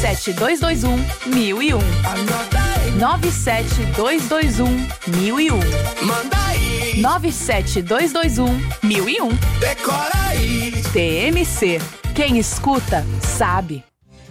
97221-1001. 97221-1001. Manda aí. 97221-1001. Decora aí. TMC. Quem escuta, sabe.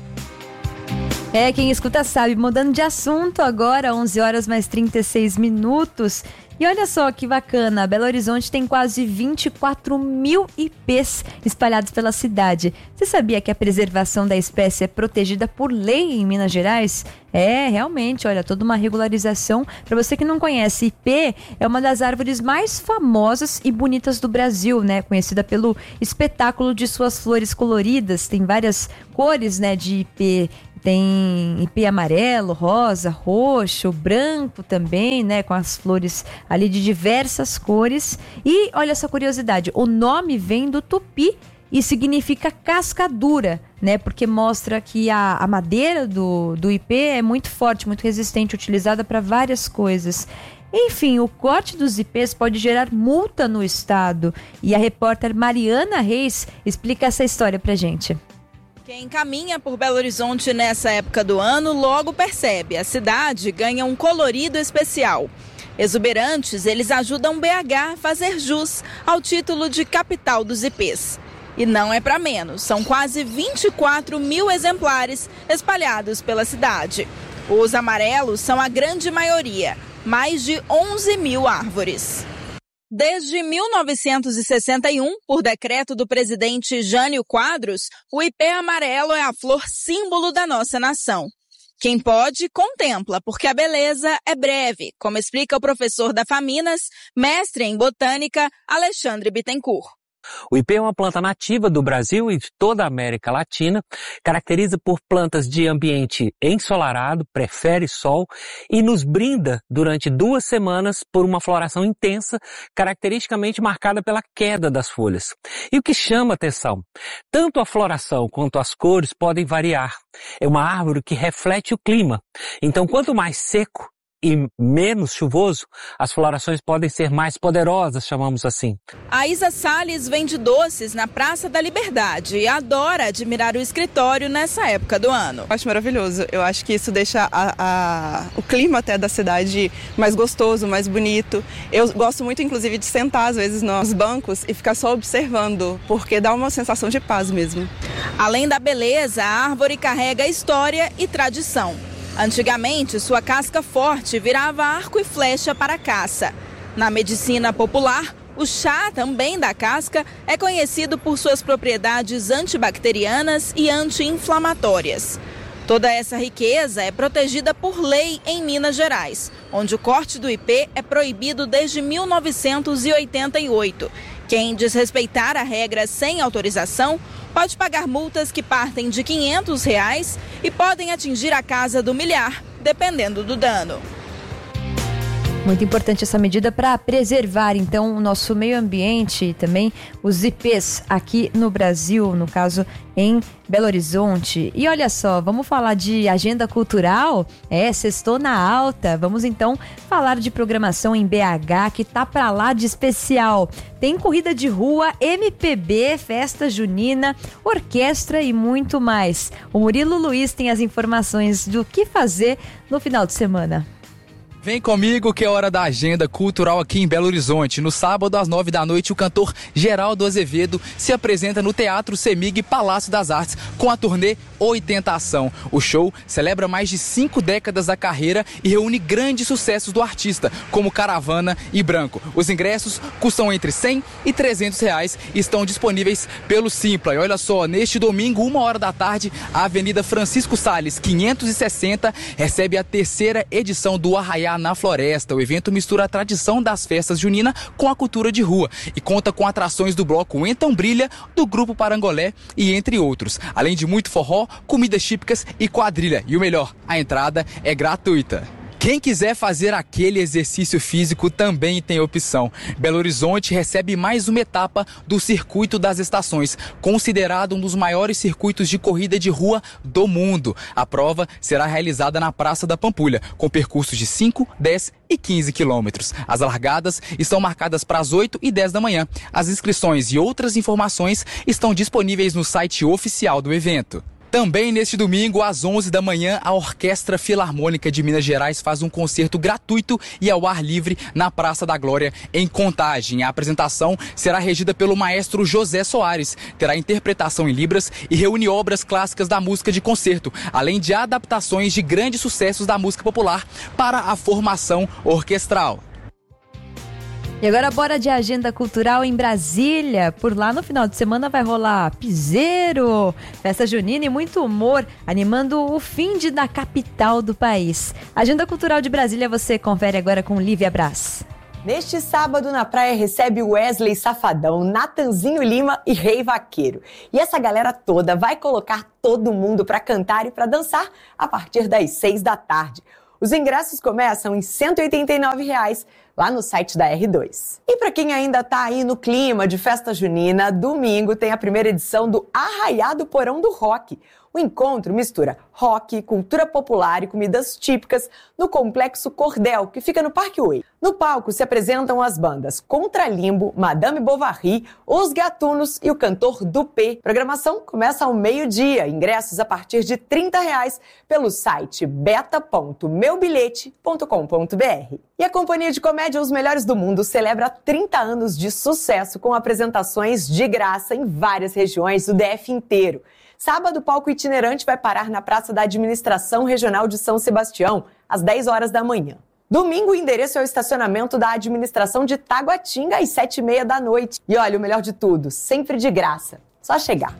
Quem escuta sabe. Mudando de assunto agora, 11 horas mais 36 minutos. E olha só que bacana, Belo Horizonte tem quase 24 mil ipês espalhados pela cidade. Você sabia que a preservação da espécie é protegida por lei em Minas Gerais? Realmente, olha, toda uma regularização. Para você que não conhece, ipê é uma das árvores mais famosas e bonitas do Brasil, né? Conhecida pelo espetáculo de suas flores coloridas. Tem várias cores, né, de ipê. Tem ipê amarelo, rosa, roxo, branco também, né? Com as flores ali de diversas cores. E olha essa curiosidade, o nome vem do tupi e significa casca dura, né? Porque mostra que a madeira do ipê é muito forte, muito resistente, utilizada para várias coisas. Enfim, o corte dos ipês pode gerar multa no estado. E a repórter Mariana Reis explica essa história pra gente. Quem caminha por Belo Horizonte nessa época do ano logo percebe, a cidade ganha um colorido especial. Exuberantes, eles ajudam BH a fazer jus ao título de capital dos ipês. E não é para menos, são quase 24 mil exemplares espalhados pela cidade. Os amarelos são a grande maioria, mais de 11 mil árvores. Desde 1961, por decreto do presidente Jânio Quadros, o ipê amarelo é a flor símbolo da nossa nação. Quem pode, contempla, porque a beleza é breve, como explica o professor da Faminas, mestre em botânica, Alexandre Bittencourt. O ipê é uma planta nativa do Brasil e de toda a América Latina, caracteriza por plantas de ambiente ensolarado, prefere sol e nos brinda durante 2 semanas por uma floração intensa, caracteristicamente marcada pela queda das folhas. E o que chama atenção? Tanto a floração quanto as cores podem variar. É uma árvore que reflete o clima. Então, quanto mais seco e menos chuvoso, as florações podem ser mais poderosas, chamamos assim. A Isa Salles vende doces na Praça da Liberdade e adora admirar o escritório nessa época do ano. Acho maravilhoso. Eu acho que isso deixa o clima até da cidade mais gostoso, mais bonito. Eu gosto muito, inclusive, de sentar, às vezes, nos bancos e ficar só observando, porque dá uma sensação de paz mesmo. Além da beleza, a árvore carrega história e tradição. Antigamente, sua casca forte virava arco e flecha para a caça. Na medicina popular, o chá, também da casca, é conhecido por suas propriedades antibacterianas e anti-inflamatórias. Toda essa riqueza é protegida por lei em Minas Gerais, onde o corte do ipê é proibido desde 1988. Quem desrespeitar a regra sem autorização pode pagar multas que partem de R$ 500 e podem atingir a casa do milhar, dependendo do dano. Muito importante essa medida para preservar, então, o nosso meio ambiente e também os ipês aqui no Brasil, no caso em Belo Horizonte. E olha só, vamos falar de agenda cultural? Sextou na alta. Vamos então falar de programação em BH que tá para lá de especial. Tem corrida de rua, MPB, festa junina, orquestra e muito mais. O Murilo Luiz tem as informações do que fazer no final de semana. Vem comigo que é hora da agenda cultural aqui em Belo Horizonte. No sábado, às 9 da noite, o cantor Geraldo Azevedo se apresenta no Teatro Semig Palácio das Artes com a turnê 80 Ação. O show celebra mais de 5 décadas da carreira e reúne grandes sucessos do artista, como Caravana e Branco. Os ingressos custam entre R$100 e R$300 e estão disponíveis pelo Simpla. E olha só, neste domingo, 1h da tarde, a Avenida Francisco Salles, 560, recebe a 3ª edição do Arraiá na Floresta. O evento mistura a tradição das festas juninas com a cultura de rua e conta com atrações do bloco Então Brilha, do Grupo Parangolé e entre outros. Além de muito forró, comidas típicas e quadrilha. E o melhor, a entrada é gratuita. Quem quiser fazer aquele exercício físico também tem opção. Belo Horizonte recebe mais uma etapa do Circuito das Estações, considerado um dos maiores circuitos de corrida de rua do mundo. A prova será realizada na Praça da Pampulha, com percursos de 5, 10 e 15 quilômetros. As largadas estão marcadas para as 8 e 10 da manhã. As inscrições e outras informações estão disponíveis no site oficial do evento. Também neste domingo, às 11 da manhã, a Orquestra Filarmônica de Minas Gerais faz um concerto gratuito e ao ar livre na Praça da Glória, em Contagem. A apresentação será regida pelo maestro José Soares, terá interpretação em Libras e reúne obras clássicas da música de concerto, além de adaptações de grandes sucessos da música popular para a formação orquestral. E agora bora de agenda cultural em Brasília. Por lá no final de semana vai rolar piseiro, festa junina e muito humor, animando o fim da capital do país. A agenda cultural de Brasília você confere agora com Lívia Brás. Neste sábado na praia recebe Wesley Safadão, Natanzinho Lima e Rei Vaqueiro. E essa galera toda vai colocar todo mundo para cantar e para dançar a partir das 6 da tarde. Os ingressos começam em R$ 189,00 lá no site da R2. E para quem ainda está aí no clima de festa junina, domingo tem a primeira edição do Arraiá do Porão do Rock. O encontro mistura rock, cultura popular e comidas típicas no Complexo Cordel, que fica no Parque Oi. No palco se apresentam as bandas Contralimbo, Madame Bovary, Os Gatunos e o cantor Dupê. A programação começa ao meio-dia, ingressos a partir de R$ 30,00 pelo site beta.meubilhete.com.br. E a Companhia de Comédia Os Melhores do Mundo celebra 30 anos de sucesso com apresentações de graça em várias regiões do DF inteiro. Sábado, o palco itinerante vai parar na Praça da Administração Regional de São Sebastião, às 10 horas da manhã. Domingo, o endereço é o estacionamento da administração de Taguatinga, às 7h30 da noite. E olha, o melhor de tudo, sempre de graça. Só chegar.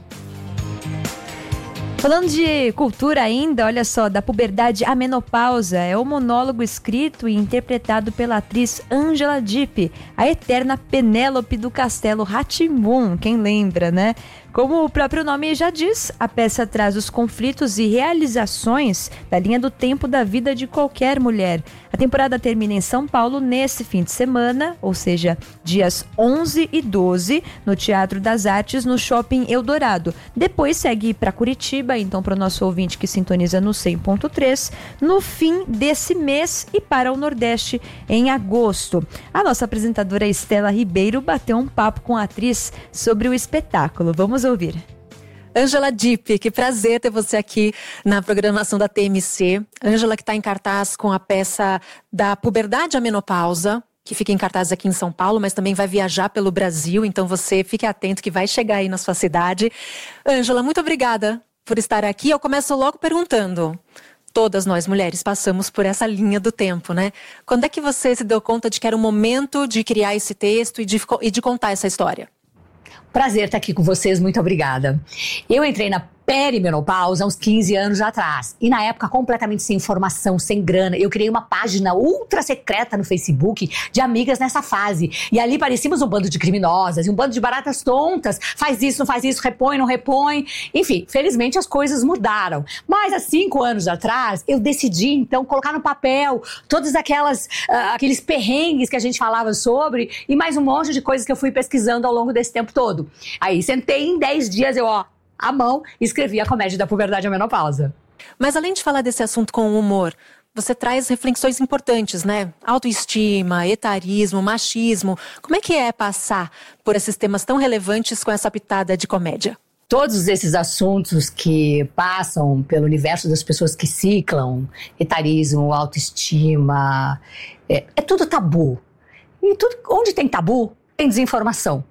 Falando de cultura ainda, olha só, da puberdade à menopausa, é o monólogo escrito e interpretado pela atriz Ângela Dipp, a eterna Penélope do Castelo Rá-Tim-Bum, quem lembra, né? Como o próprio nome já diz, a peça traz os conflitos e realizações da linha do tempo da vida de qualquer mulher. A temporada termina em São Paulo nesse fim de semana, ou seja, dias 11 e 12, no Teatro das Artes, no Shopping Eldorado. Depois segue para Curitiba, então para o nosso ouvinte que sintoniza no 100.3, no fim desse mês e para o Nordeste em agosto. A nossa apresentadora Estela Ribeiro bateu um papo com a atriz sobre o espetáculo. Vamos ouvir. Ângela Dipp, que prazer ter você aqui na programação da TMC. Ângela que está em cartaz com a peça da Puberdade à Menopausa, que fica em cartaz aqui em São Paulo, mas também vai viajar pelo Brasil, então você fique atento que vai chegar aí na sua cidade. Ângela, muito obrigada por estar aqui. Eu começo logo perguntando, todas nós mulheres passamos por essa linha do tempo, né? Quando é que você se deu conta de que era o momento de criar esse texto e de contar essa história? Prazer estar aqui com vocês, muito obrigada. Eu entrei na perimenopausa há uns 15 anos atrás. E na época completamente sem informação, sem grana. Eu criei uma página ultra secreta no Facebook de amigas nessa fase. E ali parecíamos um bando de criminosas e um bando de baratas tontas. Faz isso, não faz isso, repõe, não repõe. Enfim, felizmente as coisas mudaram. Mas há 5 anos atrás, eu decidi então colocar no papel todos aqueles perrengues que a gente falava sobre e mais um monte de coisas que eu fui pesquisando ao longo desse tempo todo. Aí sentei em 10 dias, à mão, escrevi a Comédia da Puberdade à Menopausa. Mas além de falar desse assunto com humor, você traz reflexões importantes, né? Autoestima, etarismo, machismo. Como é que é passar por esses temas tão relevantes com essa pitada de comédia? Todos esses assuntos que passam pelo universo das pessoas que ciclam, etarismo, autoestima, é tudo tabu. E onde tem tabu, tem desinformação.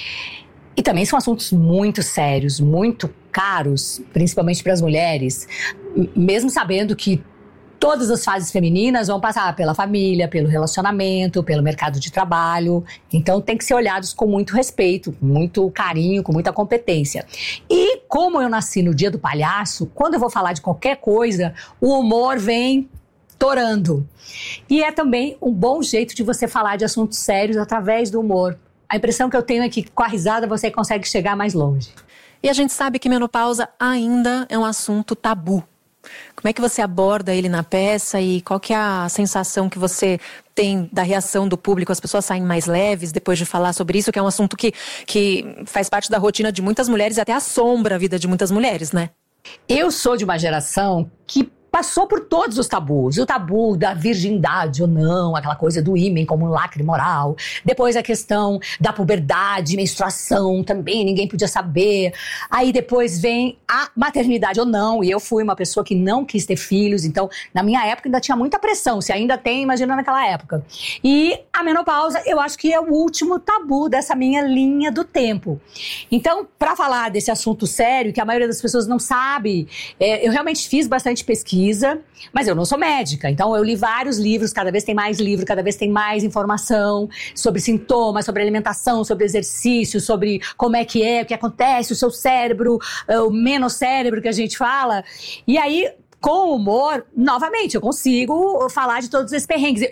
E também são assuntos muito sérios, muito caros, principalmente para as mulheres, mesmo sabendo que todas as fases femininas vão passar pela família, pelo relacionamento, pelo mercado de trabalho. Então tem que ser olhados com muito respeito, com muito carinho, com muita competência. E como eu nasci no Dia do Palhaço, quando eu vou falar de qualquer coisa, o humor vem torando. E é também um bom jeito de você falar de assuntos sérios através do humor. A impressão que eu tenho é que com a risada você consegue chegar mais longe. E a gente sabe que menopausa ainda é um assunto tabu. Como é que você aborda ele na peça e qual que é a sensação que você tem da reação do público? As pessoas saem mais leves depois de falar sobre isso, que é um assunto que faz parte da rotina de muitas mulheres e até assombra a vida de muitas mulheres, né? Eu sou de uma geração que passou por todos os tabus. O tabu da virgindade ou não, aquela coisa do ímen como um lacre moral. Depois a questão da puberdade, menstruação também, ninguém podia saber. Aí depois vem a maternidade ou não. E eu fui uma pessoa que não quis ter filhos, então na minha época ainda tinha muita pressão. Se ainda tem, imagina naquela época. E a menopausa, eu acho que é o último tabu dessa minha linha do tempo. Então, para falar desse assunto sério, que a maioria das pessoas não sabe, eu realmente fiz bastante pesquisa, mas eu não sou médica, então eu li vários livros, cada vez tem mais livro, cada vez tem mais informação sobre sintomas, sobre alimentação, sobre exercício, sobre como é, o que acontece, o seu cérebro, o menocérebro que a gente fala, e aí com humor, novamente, eu consigo falar de todos esses perrengues.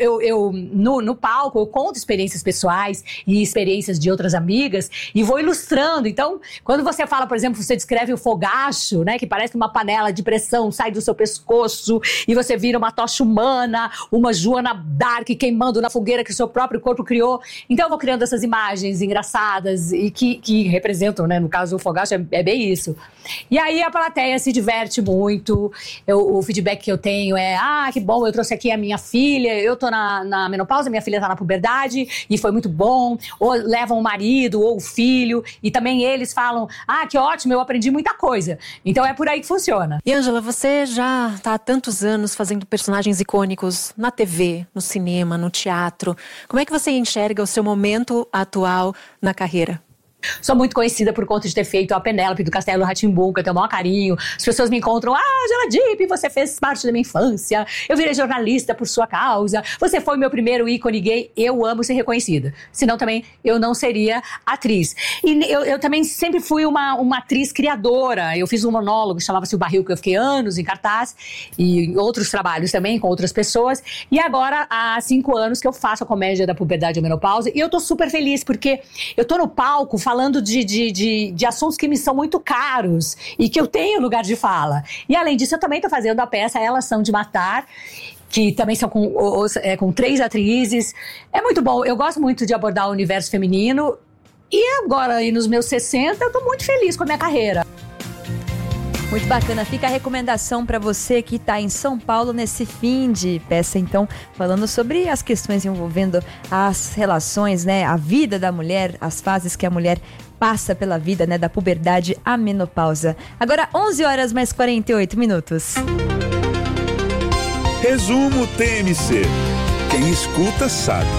No palco, eu conto experiências pessoais e experiências de outras amigas e vou ilustrando. Então, quando você fala, por exemplo, você descreve o fogacho, né, que parece uma panela de pressão, sai do seu pescoço e você vira uma tocha humana, uma Joana Dark queimando na fogueira que o seu próprio corpo criou. Então, eu vou criando essas imagens engraçadas e que representam, né, no caso, o fogacho é bem isso. E aí a plateia se diverte muito. O feedback que eu tenho é, que bom, eu trouxe aqui a minha filha, eu tô na menopausa, minha filha tá na puberdade e foi muito bom. Ou levam o marido ou o filho e também eles falam, que ótimo, eu aprendi muita coisa. Então é por aí que funciona. E Ângela, você já tá há tantos anos fazendo personagens icônicos na TV, no cinema, no teatro. Como é que você enxerga o seu momento atual na carreira? Sou muito conhecida por conta de ter feito a Penélope do Castelo Rá-Tim-Bum, que eu tenho o maior carinho. As pessoas me encontram, Ângela Dipp, você fez parte da minha infância. Eu virei jornalista por sua causa. Você foi meu primeiro ícone gay. Eu amo ser reconhecida. Senão também eu não seria atriz. E eu também sempre fui uma atriz criadora. Eu fiz um monólogo, chamava-se O Barril, que eu fiquei anos em cartaz. E outros trabalhos também com outras pessoas. E agora, há 5 anos que eu faço a comédia da puberdade e menopausa. E eu tô super feliz, porque eu tô no palco falando de assuntos que me são muito caros e que eu tenho lugar de fala. E além disso, eu também estou fazendo a peça Elas São de Matar, que também são com 3 atrizes. É muito bom, eu gosto muito de abordar o universo feminino. E agora, aí nos meus 60, eu estou muito feliz com a minha carreira. Muito bacana, fica a recomendação para você que está em São Paulo nesse fim de peça, então, falando sobre as questões envolvendo as relações, né, a vida da mulher, as fases que a mulher passa pela vida, né, da puberdade à menopausa. Agora, 11 horas mais 48 minutos. Resumo TMC. Quem escuta sabe.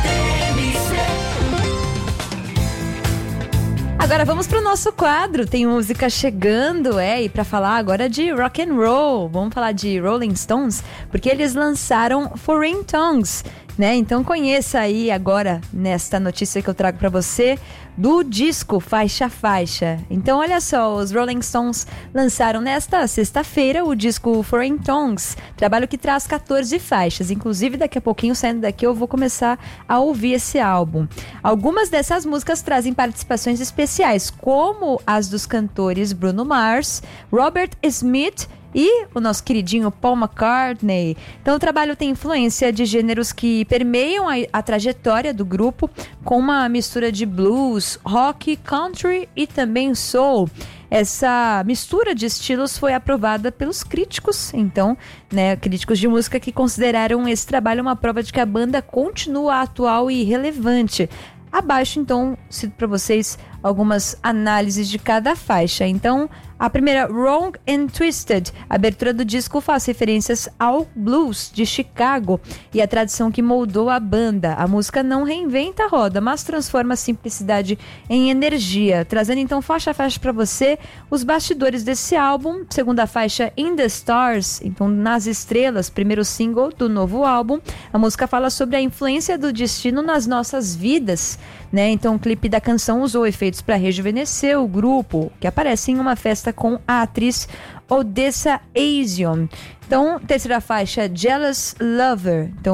Agora vamos pro nosso quadro, tem música chegando, e pra falar agora de rock and roll, vamos falar de Rolling Stones, porque eles lançaram Foreign Tongues, né? Então conheça aí agora, nesta notícia que eu trago pra você, do disco Faixa a Faixa. Então olha só, os Rolling Stones lançaram nesta sexta-feira o disco Foreign Tongues, trabalho que traz 14 faixas, inclusive daqui a pouquinho, saindo daqui, eu vou começar a ouvir esse álbum. Algumas dessas músicas trazem participações especiais, como as dos cantores Bruno Mars, Robert Smith e o nosso queridinho Paul McCartney. Então o trabalho tem influência de gêneros que permeiam a trajetória do grupo, com uma mistura de blues, rock, country e também soul. Essa mistura de estilos foi aprovada pelos críticos, então, né, críticos de música que consideraram esse trabalho uma prova de que a banda continua atual e relevante. Abaixo, então, cito para vocês algumas análises de cada faixa. Então, a primeira, Wrong and Twisted. A abertura do disco faz referências ao blues de Chicago e a tradição que moldou a banda. A música não reinventa a roda, mas transforma a simplicidade em energia, trazendo então faixa a faixa para você os bastidores desse álbum. Segunda faixa, In the Stars, então Nas Estrelas, primeiro single do novo álbum. A música fala sobre a influência do destino nas nossas vidas, né? Então o clipe da canção usou efeitos para rejuvenescer o grupo, que aparece em uma festa com a atriz Odessa Azion. Então, terceira faixa, Jealous Lover. Então,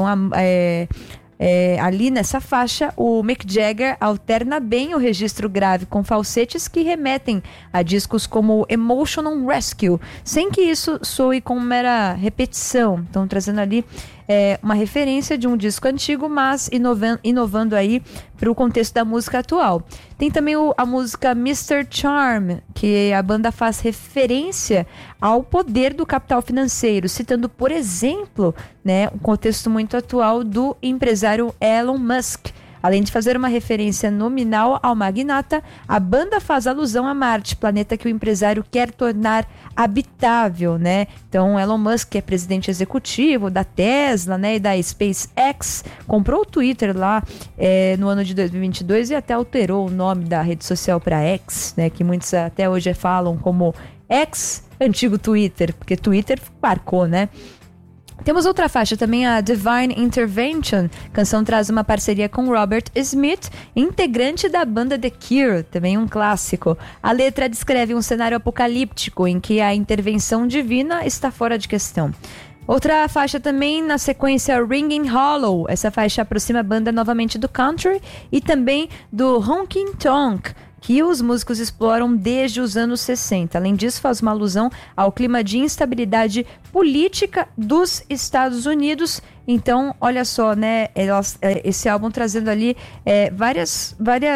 ali nessa faixa, o Mick Jagger alterna bem o registro grave com falsetes que remetem a discos como Emotional Rescue, sem que isso soe como mera repetição. Então, trazendo ali uma referência de um disco antigo, mas inovando aí para o contexto da música atual. Tem também a música Mr. Charm, que a banda faz referência ao poder do capital financeiro, citando, por exemplo, né, um contexto muito atual do empresário Elon Musk. Além de fazer uma referência nominal ao magnata, a banda faz alusão a Marte, planeta que o empresário quer tornar habitável, né? Então, Elon Musk, que é presidente executivo da Tesla, né, e da SpaceX, comprou o Twitter lá no ano de 2022 e até alterou o nome da rede social para X, né, que muitos até hoje falam como X, antigo Twitter, porque Twitter marcou, né? Temos outra faixa também, a Divine Intervention. A canção traz uma parceria com Robert Smith, integrante da banda The Cure, também um clássico. A letra descreve um cenário apocalíptico em que a intervenção divina está fora de questão. Outra faixa também na sequência, Ringing Hollow. Essa faixa aproxima a banda novamente do country e também do honky tonk, que os músicos exploram desde os anos 60. Além disso, faz uma alusão ao clima de instabilidade política dos Estados Unidos. Então, olha só, né, esse álbum trazendo ali várias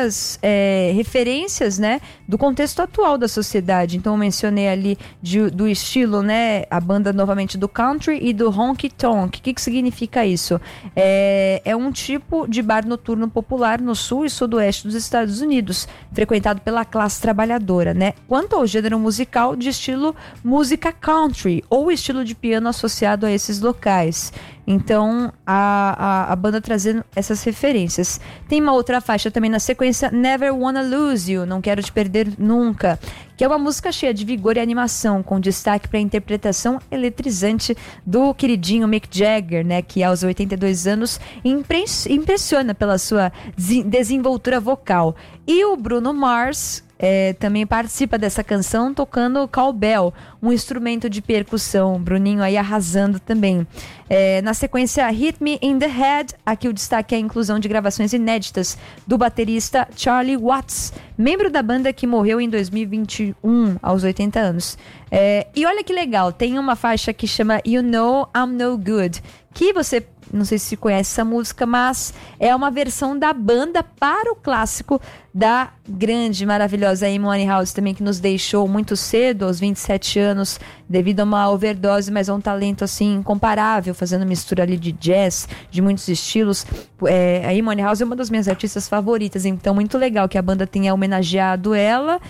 referências, né, do contexto atual da sociedade. Então, eu mencionei ali do estilo, né, a banda novamente do country e do honky tonk. O que significa isso? É um tipo de bar noturno popular no sul e sudoeste dos Estados Unidos, frequentado pela classe trabalhadora, né? Quanto ao gênero musical, de estilo música country ou estilo de piano associado a esses locais. Então, a banda trazendo essas referências. Tem uma outra faixa também na sequência, Never Wanna Lose You, Não Quero Te Perder Nunca, que é uma música cheia de vigor e animação, com destaque para a interpretação eletrizante do queridinho Mick Jagger, né, que aos 82 anos impressiona pela sua desenvoltura vocal. E o Bruno Mars também participa dessa canção tocando cowbell, um instrumento de percussão. Bruninho aí arrasando também. Na sequência, Hit Me in the Head. Aqui o destaque é a inclusão de gravações inéditas do baterista Charlie Watts, membro da banda que morreu em 2021, aos 80 anos. E olha que legal, tem uma faixa que chama You Know I'm No Good, que você, não sei se conhece essa música, mas é uma versão da banda para o clássico da grande, maravilhosa Amy Winehouse, também, que nos deixou muito cedo, aos 27 anos, devido a uma overdose, mas é um talento assim incomparável, fazendo mistura ali de jazz, de muitos estilos. A Amy Winehouse é uma das minhas artistas favoritas, então muito legal que a banda tenha homenageado ela.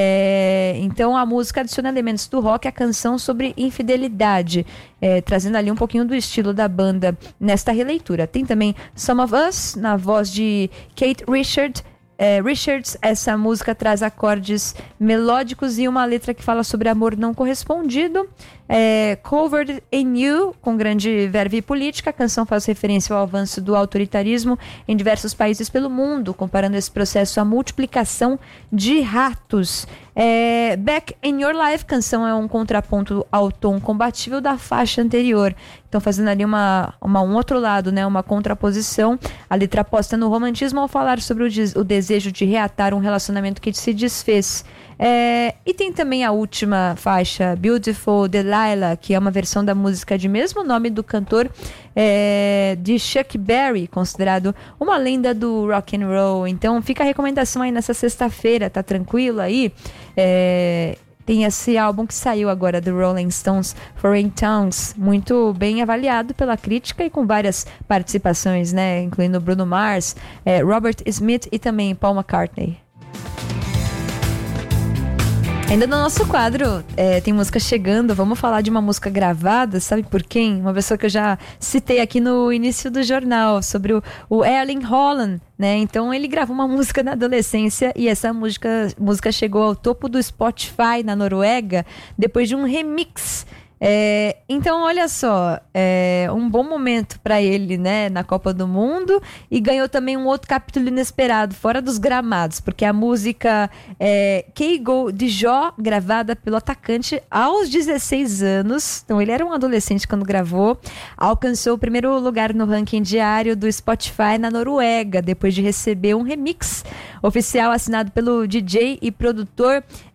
Então a música adiciona elementos do rock à canção sobre infidelidade, trazendo ali um pouquinho do estilo da banda nesta releitura. Tem também Some of Us, na voz de Kate Richards. Essa música traz acordes melódicos e uma letra que fala sobre amor não correspondido. Covered in You, com grande verve e política. A canção faz referência ao avanço do autoritarismo em diversos países pelo mundo, comparando esse processo à multiplicação de ratos. Back in Your Life, canção é um contraponto ao tom combatível da faixa anterior. Então, fazendo ali um outro lado, né, uma contraposição. A letra aposta no romantismo ao falar sobre o desejo de reatar um relacionamento que se desfez. E tem também a última faixa, Beautiful Delilah, que é uma versão da música de mesmo nome do cantor de Chuck Berry, considerado uma lenda do rock and roll. Então fica a recomendação aí nessa sexta-feira, tá tranquilo aí? Tem esse álbum que saiu agora do Rolling Stones, Foreign Tongues, muito bem avaliado pela crítica e com várias participações, né, incluindo Bruno Mars, Robert Smith e também Paul McCartney. Ainda no nosso quadro, tem música chegando. Vamos falar de uma música gravada, sabe por quem? Uma pessoa que eu já citei aqui no início do jornal, sobre o Erling Haaland, né? Então ele gravou uma música na adolescência e essa música chegou ao topo do Spotify na Noruega depois de um remix. Então, olha só, um bom momento para ele, né, na Copa do Mundo, e ganhou também um outro capítulo inesperado, fora dos gramados, porque a música Keigo de Jó, gravada pelo atacante aos 16 anos, então ele era um adolescente quando gravou, alcançou o primeiro lugar no ranking diário do Spotify na Noruega, depois de receber um remix oficial assinado pelo DJ e produtor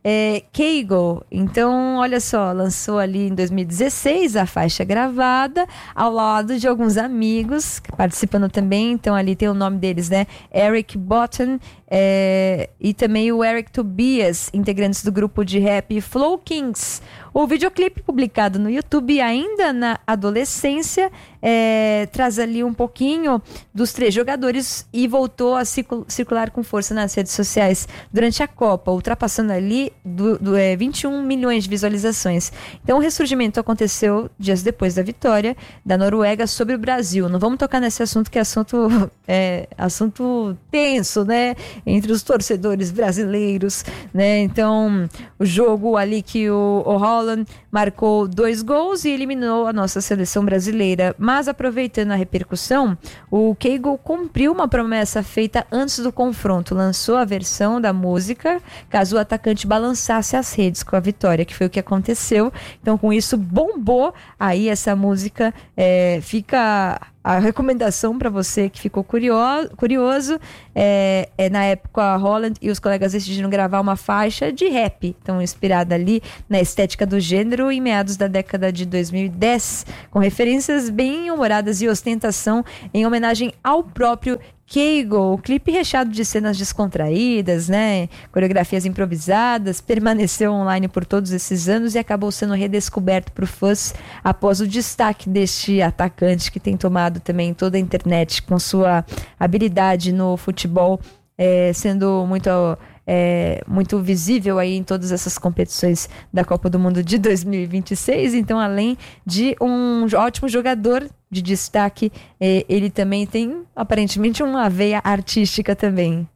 Kygo. Então, olha só, lançou ali em 2016 a faixa gravada, ao lado de alguns amigos participando também. Então, ali tem o nome deles, né? Eric Botten e também o Eric Tobias, integrantes do grupo de rap Flow Kings. O videoclipe publicado no YouTube ainda na adolescência traz ali um pouquinho dos 3 jogadores e voltou a circular com força nas redes sociais durante a Copa, ultrapassando ali 21 milhões de visualizações. Então o ressurgimento aconteceu dias depois da vitória da Noruega sobre o Brasil. Não vamos tocar nesse assunto, que é assunto tenso, né? Entre os torcedores brasileiros, né? Então, o jogo ali que o Haaland marcou 2 gols e eliminou a nossa seleção brasileira. Mas, aproveitando a repercussão, o Kygo cumpriu uma promessa feita antes do confronto. Lançou a versão da música caso o atacante balançasse as redes com a vitória, que foi o que aconteceu. Então, com isso, bombou aí essa música. Fica a recomendação para você que ficou curioso. Na época, a Haaland e os colegas decidiram gravar uma faixa de rap, então inspirada ali na estética do gênero em meados da década de 2010, com referências bem humoradas e ostentação em homenagem ao próprio Kygo. O clipe recheado de cenas descontraídas, né? Coreografias improvisadas, permaneceu online por todos esses anos e acabou sendo redescoberto por fãs após o destaque deste atacante que tem tomado também toda a internet com sua habilidade no futebol, sendo muito visível aí em todas essas competições da Copa do Mundo de 2026. Então, além de um ótimo jogador de destaque, ele também tem aparentemente uma veia artística também.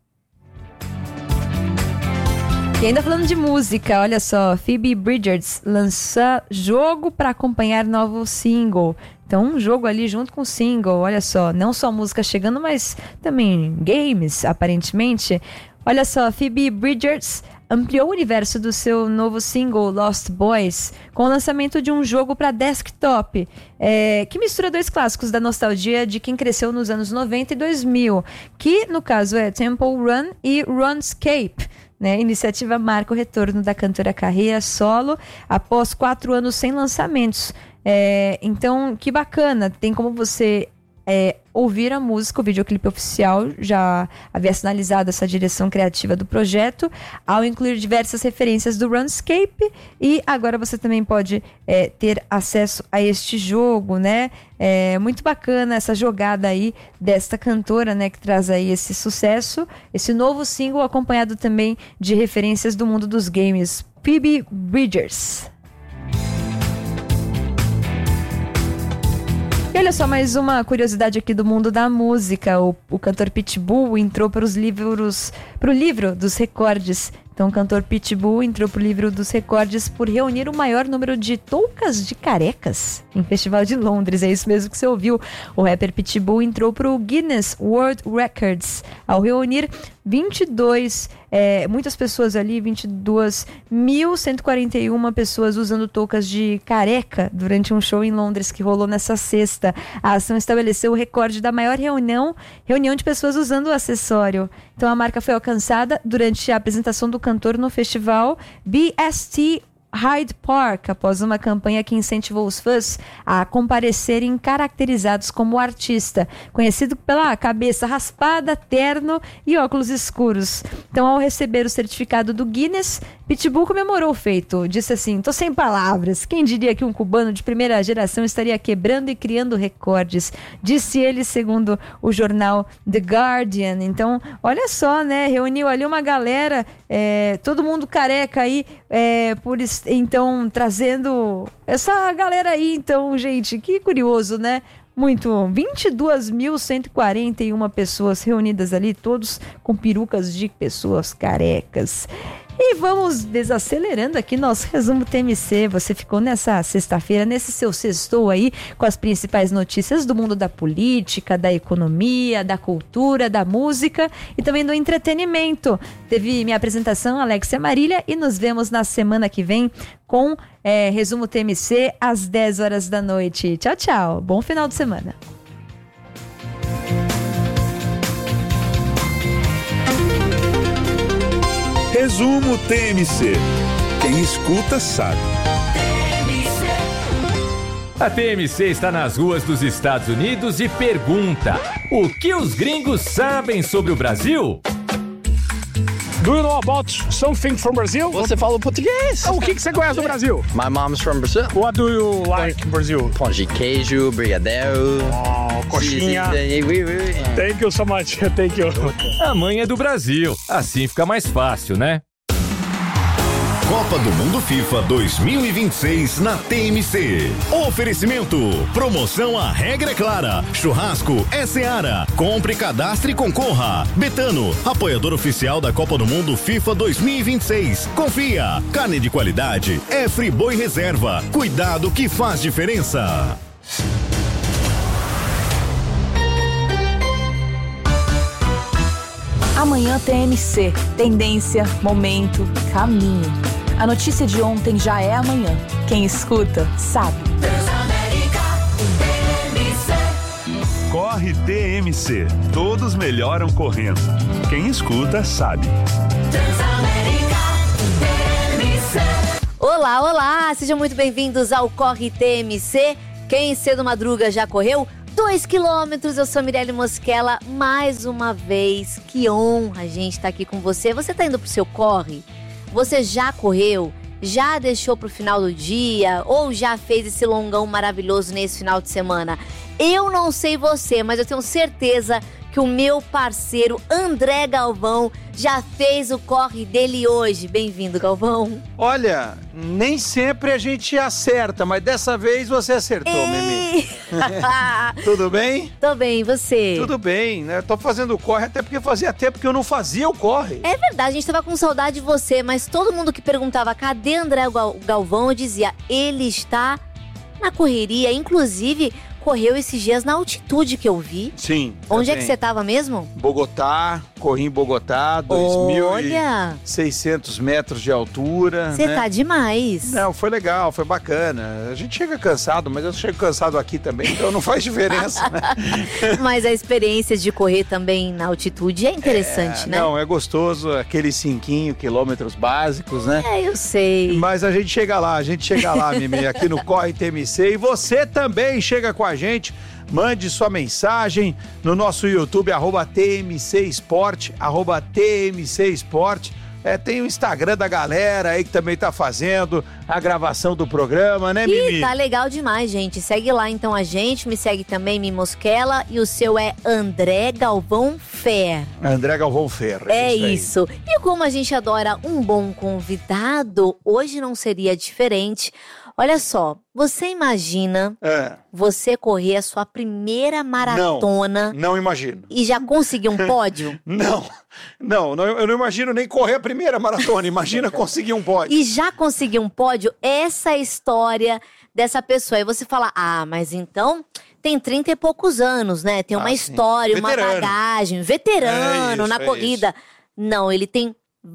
E ainda falando de música, olha só, Phoebe Bridgers lança jogo para acompanhar novo single. Então, um jogo ali junto com o single, olha só, não só música chegando, mas também games, aparentemente. Olha só, Phoebe Bridgers ampliou o universo do seu novo single Lost Boys com o lançamento de um jogo para desktop, que mistura 2 clássicos da nostalgia de quem cresceu nos anos 90 e 2000, que no caso é Temple Run e RuneScape. A iniciativa marca o retorno da cantora à carreira solo após 4 anos sem lançamentos. Então, que bacana, tem como você ouvir a música. O videoclipe oficial já havia sinalizado essa direção criativa do projeto, ao incluir diversas referências do RuneScape, e agora você também pode ter acesso a este jogo, né? Muito bacana essa jogada aí desta cantora, né, que traz aí esse sucesso, esse novo single acompanhado também de referências do mundo dos games. Phoebe Bridgers. E olha só, mais uma curiosidade aqui do mundo da música. O cantor Pitbull entrou pro livro dos recordes. Então, o cantor Pitbull entrou pro livro dos recordes por reunir o maior número de toucas de carecas em Festival de Londres. É isso mesmo que você ouviu. O rapper Pitbull entrou pro Guinness World Records ao reunir 22.141 pessoas usando toucas de careca durante um show em Londres que rolou nessa sexta. A ação estabeleceu o recorde da maior reunião de pessoas usando o acessório. Então, a marca foi alcançada durante a apresentação do cantor no festival BST Hyde Park, após uma campanha que incentivou os fãs a comparecerem caracterizados como artista, conhecido pela cabeça raspada, terno e óculos escuros. Então, ao receber o certificado do Guinness, Pitbull comemorou o feito. Disse assim: "Tô sem palavras. Quem diria que um cubano de primeira geração estaria quebrando e criando recordes?" Disse ele, segundo o jornal The Guardian. Então, olha só, né? Reuniu ali uma galera, todo mundo careca aí, então, trazendo essa galera aí. Então, gente, que curioso, né? Muito. 22.141 pessoas reunidas ali, todos com perucas de pessoas carecas. E vamos desacelerando aqui nosso resumo TMC. Você ficou nessa sexta-feira, nesse seu sextou aí, com as principais notícias do mundo da política, da economia, da cultura, da música e também do entretenimento. Teve minha apresentação, Alexia Marília, e nos vemos na semana que vem com resumo TMC às 10 horas da noite. Tchau, tchau. Bom final de semana. Resumo TMC. Quem escuta sabe. A TMC está nas ruas dos Estados Unidos e pergunta: o que os gringos sabem sobre o Brasil? Do you know about something from Brazil? Você fala português. O que você conhece do Brasil? My mom's from Brazil. What do you like in Brazil? Pão de queijo, brigadeiro. Coxinha. Thank you so much. Thank you. A mãe é do Brasil. Assim fica mais fácil, né? Copa do Mundo FIFA 2026 na TMC. Oferecimento. Promoção A Regra é Clara. Churrasco é Seara. Compre, cadastre e concorra. Betano, apoiador oficial da Copa do Mundo FIFA 2026. Confia. Carne de qualidade é Friboi Reserva. Cuidado que faz diferença. Amanhã TMC. Tendência, momento, caminho. A notícia de ontem já é amanhã. Quem escuta, sabe. Corre TMC. Todos melhoram correndo. Quem escuta sabe. Olá, olá! Sejam muito bem-vindos ao Corre TMC. Quem cedo madruga já correu? 2 quilômetros, eu sou Mirelle Mosquela, mais uma vez, que honra a gente estar aqui com você. Você tá indo pro seu corre? Você já correu? Já deixou pro final do dia? Ou já fez esse longão maravilhoso nesse final de semana? Eu não sei você, mas eu tenho certeza que o meu parceiro André Galvão já fez o corre dele hoje. Bem-vindo, Galvão. Olha, nem sempre a gente acerta, mas dessa vez você acertou, Mimi. Tudo bem? Tô bem, e você? Tudo bem, né? Tô fazendo o corre até porque fazia tempo que eu não fazia o corre. É verdade, a gente tava com saudade de você, mas todo mundo que perguntava cadê André Galvão, eu dizia, ele está na correria, inclusive correu esses dias na altitude que eu vi. Sim. Onde é que você tava mesmo? Bogotá, corri em Bogotá, 2.600 metros de altura. Você tá demais. Não, foi legal, foi bacana. A gente chega cansado, mas eu chego cansado aqui também, então não faz diferença, né? Mas a experiência de correr também na altitude é interessante, né? Não, é gostoso, aqueles 5 quilômetros básicos, né? É, eu sei. Mas a gente chega lá, Mimi, aqui no Corre TMC. E você também chega com a gente. Mande sua mensagem no nosso YouTube, @TMC Esporte, @TMC Esporte. Tem o Instagram da galera aí que também tá fazendo a gravação do programa, né, Mimi? Ih, tá legal demais, gente. Segue lá então a gente, me segue também, Mimi Mosquela, e o seu é André Galvão Fer. André Galvão Fer. É isso. E como a gente adora um bom convidado, hoje não seria diferente. Olha só, você imagina você correr a sua primeira maratona? Não imagino. E já conseguir um pódio? Não, eu não imagino nem correr a primeira maratona, imagina conseguir um pódio. E já conseguir um pódio, essa é a história dessa pessoa. E você fala, mas então tem 30 e poucos anos, né? Tem uma história, uma bagagem, veterano na corrida. Não, ele tem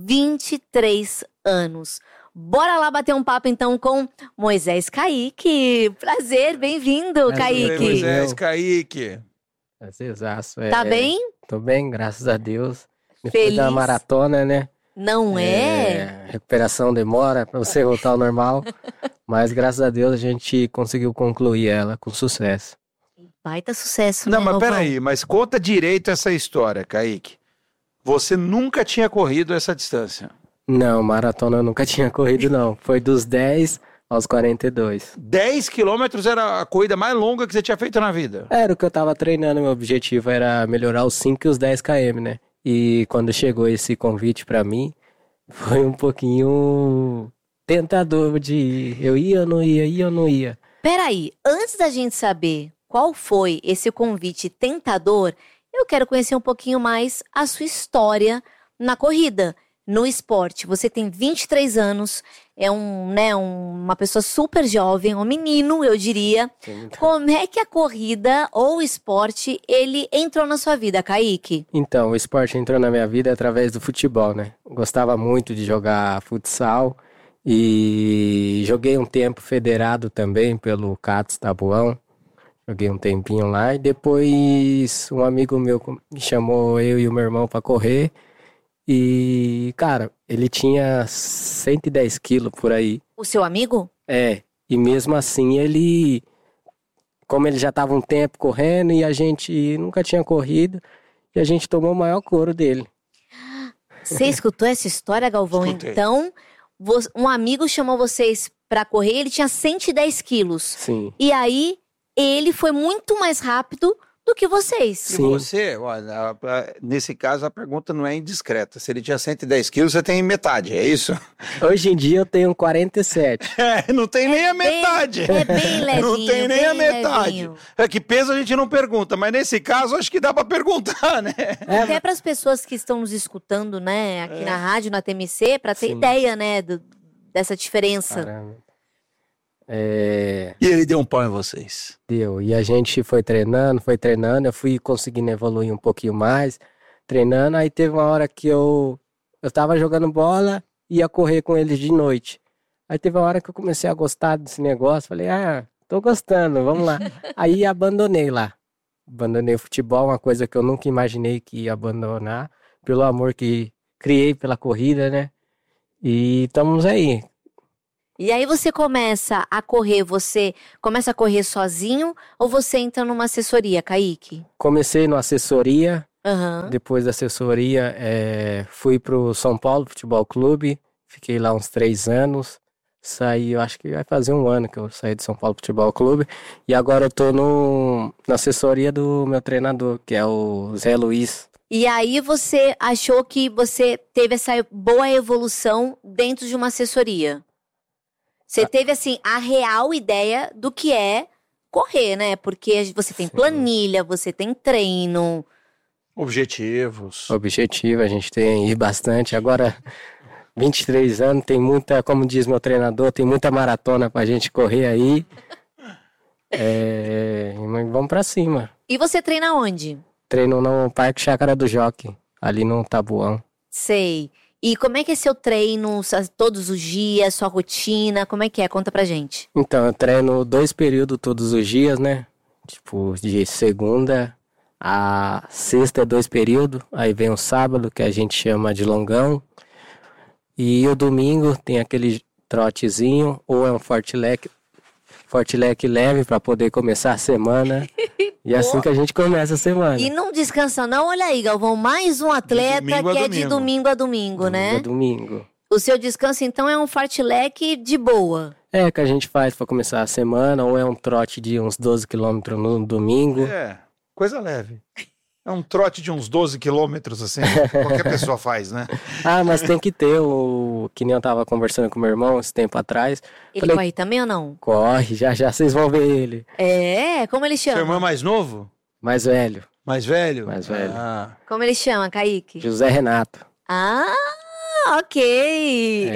23 anos. Bora lá bater um papo, então, com Moisés Kaique. Prazer, bem-vindo, Kaique. Moisés Kaique. Prazerzaço. Tá bem? Tô bem, graças a Deus. Feliz. Depois da maratona, né? Não é? Recuperação demora pra você voltar ao normal. Mas, graças a Deus, a gente conseguiu concluir ela com sucesso. Baita sucesso, Não, né, mas Galvão? peraí, mas conta direito essa história, Kaique. Você nunca tinha corrido essa distância? Não, maratona eu nunca tinha corrido, não. Foi dos 10 aos 42. 10 quilômetros era a corrida mais longa que você tinha feito na vida? Era o que eu tava treinando, meu objetivo era melhorar os 5 e os 10 km, né? E quando chegou esse convite pra mim, foi um pouquinho tentador de ir. Eu ia ou não ia? Peraí, antes da gente saber qual foi esse convite tentador, eu quero conhecer um pouquinho mais a sua história na corrida. No esporte, você tem 23 anos, é uma pessoa super jovem, um menino, eu diria. Como é que a corrida ou o esporte, ele entrou na sua vida, Kaique? Então, o esporte entrou na minha vida através do futebol, né? Gostava muito de jogar futsal e joguei um tempo federado também pelo CATS Tabuão. Joguei um tempinho lá e depois um amigo meu me chamou eu e o meu irmão para correr. E, cara, ele tinha 110 quilos por aí. O seu amigo? É, e mesmo assim ele... Como ele já estava um tempo correndo e a gente nunca tinha corrido, e a gente tomou o maior couro dele. Você escutou essa história, Galvão? Escutei. Então, um amigo chamou vocês pra correr, ele tinha 110 quilos. Sim. E aí, ele foi muito mais rápido do que vocês. E você, olha, nesse caso a pergunta não é indiscreta. Se ele tinha 110 quilos, você tem metade, é isso? Hoje em dia eu tenho 47. Não tem nem a metade. É bem levinho. Não tem nem a metade. Levinho. É que peso a gente não pergunta, mas nesse caso acho que dá pra perguntar, né? Até para as pessoas que estão nos escutando, né, aqui na rádio, na TMC, para ter ideia, né, dessa diferença. Caramba. E ele deu um pau em vocês? Deu, e a gente foi treinando, eu fui conseguindo evoluir um pouquinho mais, treinando, aí teve uma hora que eu tava jogando bola e ia correr com eles de noite. Aí teve uma hora que eu comecei a gostar desse negócio, falei, tô gostando, vamos lá. Aí abandonei lá, abandonei o futebol, uma coisa que eu nunca imaginei que ia abandonar, pelo amor que criei pela corrida, né, e estamos aí. E aí você começa a correr sozinho ou você entra numa assessoria, Kaique? Comecei na assessoria, Uhum. Depois da assessoria fui pro São Paulo Futebol Clube, fiquei lá uns 3 anos, saí, eu acho que vai fazer 1 ano que eu saí do São Paulo Futebol Clube, e agora eu tô na assessoria do meu treinador, que é o Zé Luiz. E aí você achou que você teve essa boa evolução dentro de uma assessoria? Você teve, assim, a real ideia do que é correr, né? Porque você tem planilha, você tem treino. Objetivos. Objetivo, a gente tem aí bastante. Agora, 23 anos, tem muita, como diz meu treinador, tem muita maratona pra gente correr aí. Mas vamos pra cima. E você treina onde? Treino no Parque Chácara do Jockey, ali no Tabuão. Sei. E como é que é seu treino, todos os dias, sua rotina, como é que é? Conta pra gente. Então, eu treino 2 períodos todos os dias, né? Tipo, de segunda a sexta é 2 períodos, aí vem o sábado, que a gente chama de longão, e o domingo tem aquele trotezinho, ou é um forte-leque leve pra poder começar a semana. E é assim que a gente começa a semana. E não descansa não? Olha aí, Galvão, mais um atleta que é de domingo a domingo, né? Domingo. O seu descanso, então, é um fartlek de boa? É, que a gente faz pra começar a semana, ou é um trote de uns 12 quilômetros no domingo. Coisa leve. É um trote de uns 12 quilômetros, assim, qualquer pessoa faz, né? Mas tem que ter que nem eu tava conversando com meu irmão esse tempo atrás. Ele corre também ou não? Corre, já vocês vão ver ele. Como ele chama? Seu irmão é mais novo? Mais velho. Mais velho? Mais velho. Como ele chama, Kaique? José Renato. Ok.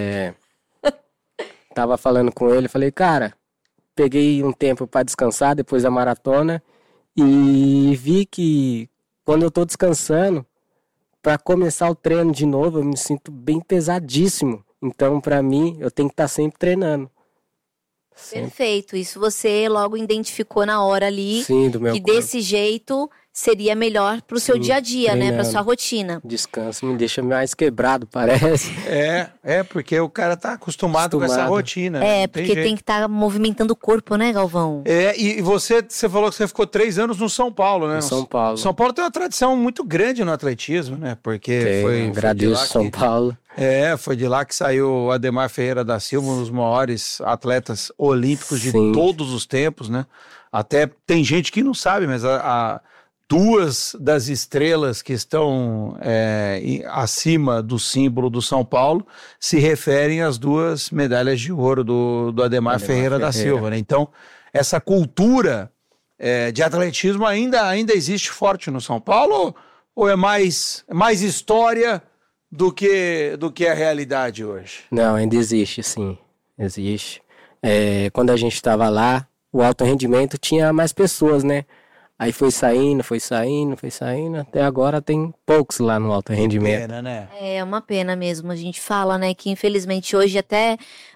Tava falando com ele, falei, cara, peguei um tempo pra descansar depois da maratona. E vi que quando eu tô descansando, pra começar o treino de novo, eu me sinto bem pesadíssimo. Então, pra mim, eu tenho que estar sempre treinando. Perfeito. Isso você logo identificou na hora ali. Sim, do meu que corpo. desse jeito seria melhor pro seu dia a dia, né? Pra sua rotina. Descanso me deixa mais quebrado, parece. Porque o cara tá acostumado com essa rotina. Porque tem que estar movimentando o corpo, né, Galvão? E você falou que você ficou 3 anos no São Paulo, né? São Paulo. São Paulo tem uma tradição muito grande no atletismo, né? Porque agradeço São Paulo. Foi de lá que saiu o Ademar Ferreira da Silva, um dos maiores atletas olímpicos de todos os tempos, né? Até tem gente que não sabe, mas 2 das estrelas que estão acima do símbolo do São Paulo se referem às 2 medalhas de ouro do Ademar Ferreira da Silva, né? Então, essa cultura de atletismo ainda existe forte no São Paulo ou é mais história do que a realidade hoje? Não, ainda existe, sim. Existe. Quando a gente estava lá, o alto rendimento tinha mais pessoas, né? Aí foi saindo, até agora tem poucos lá no alto rendimento. Pena, né? É uma pena mesmo, a gente fala, né, que infelizmente hoje até